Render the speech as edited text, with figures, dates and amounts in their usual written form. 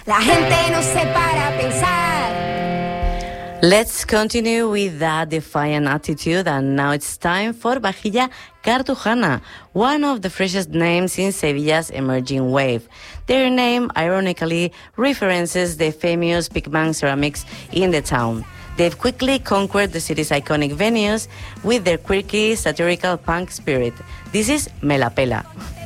La gente no se para a pensar. Let's continue with that defiant attitude, and now it's time for Vajilla Cartujana, one of the freshest names in Sevilla's emerging wave. Their name ironically references the famous Pigman ceramics in the town. They've quickly conquered the city's iconic venues with their quirky, satirical punk spirit. This is Me La Pela.